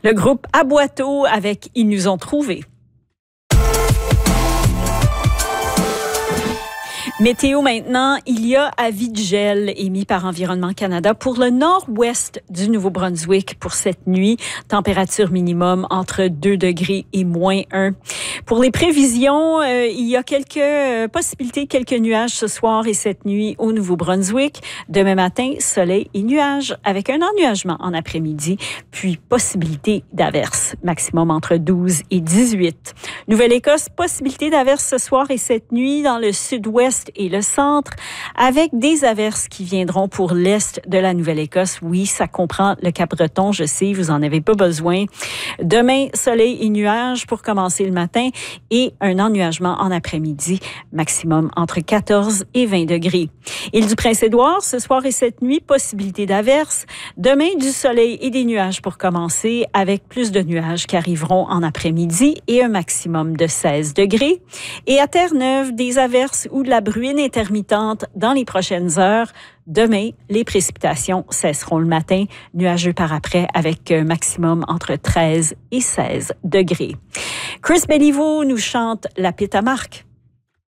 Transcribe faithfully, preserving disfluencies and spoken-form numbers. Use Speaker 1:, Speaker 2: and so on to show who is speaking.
Speaker 1: Le groupe Aboiteau avec Ils nous ont trouvés. Météo maintenant, il y a avis de gel émis par Environnement Canada pour le nord-ouest du Nouveau-Brunswick pour cette nuit. Température minimum entre deux degrés et moins un. Pour les prévisions, euh, il y a quelques euh, possibilités, quelques nuages ce soir et cette nuit au Nouveau-Brunswick. Demain matin, soleil et nuages avec un ennuagement en après-midi, puis possibilité d'averses. Maximum entre douze et dix-huit. Nouvelle-Écosse, possibilité d'averses ce soir et cette nuit dans le sud-ouest et le centre, avec des averses qui viendront pour l'est de la Nouvelle-Écosse. Oui, ça comprend le Cap-Breton, je sais, vous en avez pas besoin. Demain, soleil et nuages pour commencer le matin et un ennuagement en après-midi, maximum entre quatorze et vingt degrés. Île du Prince-Édouard, ce soir et cette nuit, possibilité d'averses. Demain, du soleil et des nuages pour commencer, avec plus de nuages qui arriveront en après-midi et un maximum de seize degrés. Et à Terre-Neuve, des averses ou de la bruine intermittente dans les prochaines heures. Demain, les précipitations cesseront le matin, nuageux par après avec un maximum entre treize et seize degrés. Chris Béliveau nous chante La Pite à Marc.